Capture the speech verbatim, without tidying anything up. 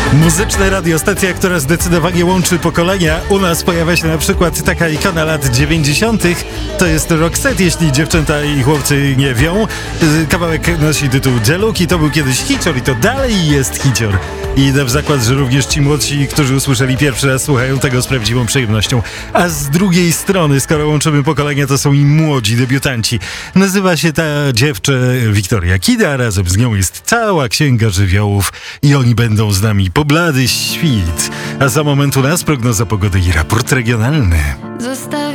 Muzyczna radiostacja, która zdecydowanie łączy pokolenia. U nas pojawia się na przykład taka ikona lat dziewięćdziesiątych. To jest Roxette, jeśli dziewczęta i chłopcy nie wią. Kawałek nosi tytuł J-Look i to był kiedyś hicior i to dalej jest hicior. I idę w zakład, że również ci młodsi, którzy usłyszeli pierwszy raz, słuchają tego z prawdziwą przyjemnością. A z drugiej strony, skoro łączymy pokolenia, to są i młodzi debiutanci. Nazywa się ta dziewczę Wiktoria Kida, razem z nią jest cała księga żywiołów i oni będą z nami po blady świt. A za moment u nas prognoza pogody i raport regionalny. Zostaw